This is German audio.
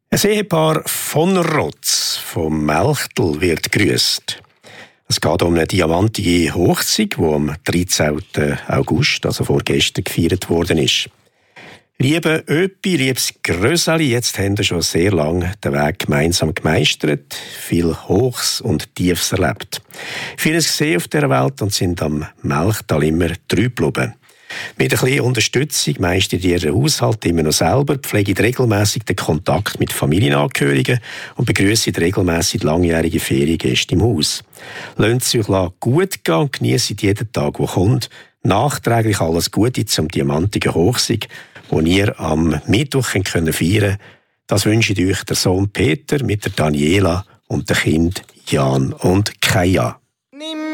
Ein Ehepaar von Rotz, vom Melchtel, wird grüßt. Es geht um eine diamantige Hochzeit, die am 13. August, also vorgestern, gefeiert worden ist. Liebe Öppi, liebes Gröseli, jetzt haben wir schon sehr lange den Weg gemeinsam gemeistert, viel Hochs und Tiefs erlebt. Vieles gesehen auf dieser Welt und sind am Melchtal immer treu geblieben. Mit ein bisschen Unterstützung meistert ihr Haushalt immer noch selber, pflegt regelmässig den Kontakt mit Familienangehörigen und begrüßt regelmässig langjährige Feriengäste im Haus. Lasst es euch gut gehen und genießt jeden Tag, der kommt. Nachträglich alles Gute zum diamantigen Hochsieg, den ihr am Mittwoch feiern könnt. Das wünsche ich euch der Sohn Peter mit der Daniela und dem Kind Jan und Kaya.